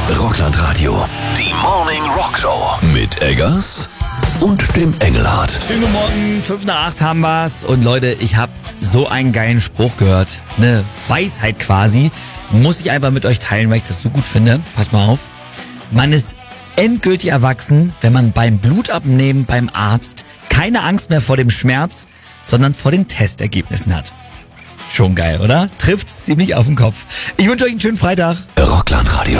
Rockland Radio. Die Morning Rock Show. Mit Eggers und dem Engelhardt. Schönen guten Morgen, 5 nach 8 haben wir's. Und Leute, ich habe so einen geilen Spruch gehört. Eine Weisheit quasi. Muss ich einfach mit euch teilen, weil ich das so gut finde. Passt mal auf. Man ist endgültig erwachsen, wenn man beim Blutabnehmen beim Arzt keine Angst mehr vor dem Schmerz, sondern vor den Testergebnissen hat. Schon geil, oder? Trifft's ziemlich auf den Kopf. Ich wünsche euch einen schönen Freitag. Rockland Radio.